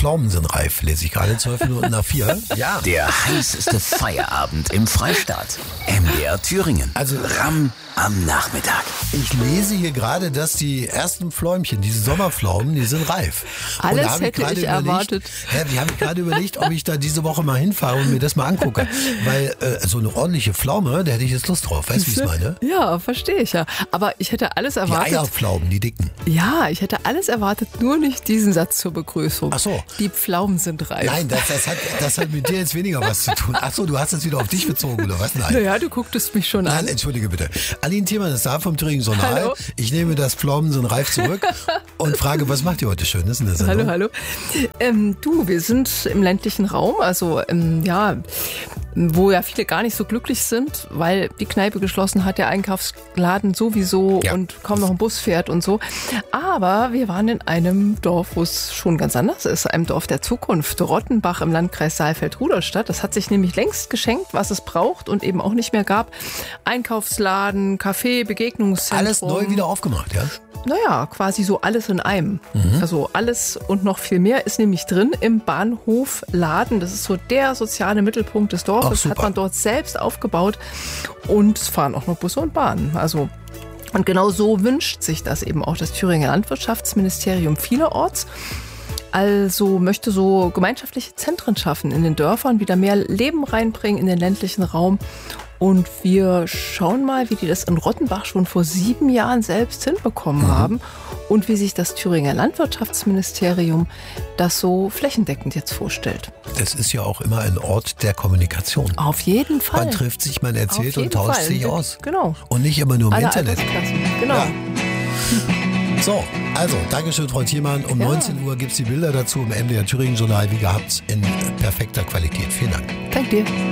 Pflaumen sind reif, lese ich gerade 4:12. Ja. Der heißeste Feierabend im Freistaat. MDR Thüringen. Also Ramm am Nachmittag. Ich lese hier gerade, dass die ersten Pfläumchen, diese Sommerpflaumen, die sind reif. Alles Und da hab hätte gerade ich erwartet. Ich habe gerade überlegt, ob ich da diese Woche mal hinfahre und mir das mal angucke. Weil so eine ordentliche Pflaume, da hätte ich jetzt Lust drauf. Weißt du, wie ich es meine? Ja, verstehe ich ja. Aber ich hätte alles Die erwartet. Eierpflaumen, die dicken. Ja, ich hätte alles erwartet, nur nicht diesen Satz zur Begrüßung. Ach so. Die Pflaumen sind reif. Nein, das hat mit dir jetzt weniger was zu tun. Ach so, du hast es wieder auf dich bezogen, oder was? Nein. Naja, du gucktest mich schon an. Nein, entschuldige bitte. Aline Thiemann ist da vom Thüringen Journal. Hallo. Ich nehme das Pflaumen sind reif zurück und frage, was macht ihr heute Schönes in der Sendung? Hallo. Wir sind im ländlichen Raum, also wo ja viele gar nicht so glücklich sind, weil die Kneipe geschlossen hat, der Einkaufsladen sowieso und kaum noch ein Bus fährt und so. Aber wir waren in einem Dorf, wo es schon ganz anders ist, einem Dorf der Zukunft, Rottenbach im Landkreis Saalfeld-Rudolstadt. Das hat sich nämlich längst geschenkt, was es braucht und eben auch nicht mehr gab. Einkaufsladen, Café, Begegnungszentrum. Alles neu wieder aufgemacht, ja? Naja, quasi so alles in einem. Also alles und noch viel mehr ist nämlich drin im Bahnhofladen. Das ist so der soziale Mittelpunkt des Dorfes. Ach, super. Hat man dort selbst aufgebaut und es fahren auch noch Busse und Bahnen. Und genau so wünscht sich das eben auch das Thüringer Landwirtschaftsministerium vielerorts. Also möchte so gemeinschaftliche Zentren schaffen in den Dörfern, wieder mehr Leben reinbringen in den ländlichen Raum. Und wir schauen mal, wie die das in Rottenbach schon vor 7 Jahren selbst hinbekommen haben und wie sich das Thüringer Landwirtschaftsministerium das so flächendeckend jetzt vorstellt. Das ist ja auch immer ein Ort der Kommunikation. Auf jeden Fall. Man trifft sich, man erzählt Auf jeden und tauscht Fall. sich aus. Genau. Und nicht immer nur im Alle Internet. Altersklassen. Genau. Ja. So, also, Dankeschön, Frau Thiemann. Um 19 Uhr gibt es die Bilder dazu im MDR Thüringen Journal, wie gehabt, in perfekter Qualität. Vielen Dank. Danke dir.